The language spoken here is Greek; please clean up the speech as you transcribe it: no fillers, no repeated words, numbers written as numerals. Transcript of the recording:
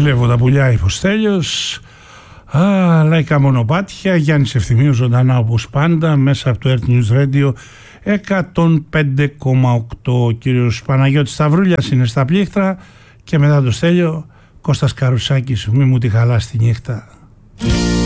Ζηλεύω τα πουλιά, είπε ο Στέλιος. Λαϊκά μονοπάτια, Γιάννης Ευθυμίου ζωντανά όπως πάντα μέσα από το Earth News Radio 105,8. Ο κύριος Παναγιώτης Σταυρούλιας είναι στα πλήκτρα και μετά το Στέλιο Κώστας Καρουσάκης, μη μου τη χαλάς τη νύχτα.